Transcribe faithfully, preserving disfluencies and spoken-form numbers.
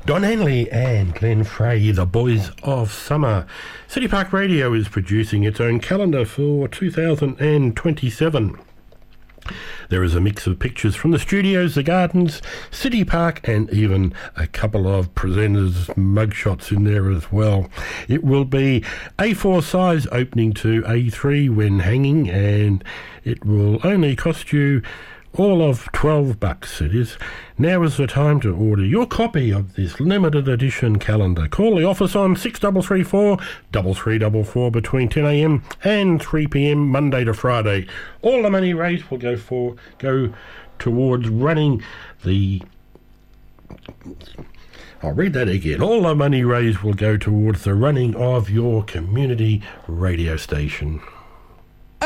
Don Henley and Glenn Frey, the Boys of Summer. City Park Radio is producing its own calendar for two thousand twenty-seven. There is a mix of pictures from the studios, the gardens, City Park, and even a couple of presenters' mugshots in there as well. It will be A four size opening to A three when hanging, and it will only cost you all of twelve bucks. It is. Now is the time to order your copy of this limited edition calendar. Call the office on six three three four, three three four four between ten a m and three p m Monday to Friday. All the money raised will go for go towards running the... I'll read that again. All the money raised will go towards the running of your community radio station.